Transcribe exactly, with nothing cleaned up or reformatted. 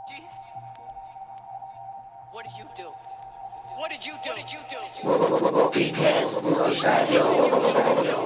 Jesus. What did you do? What did you do? What did you do? He cast the shadow.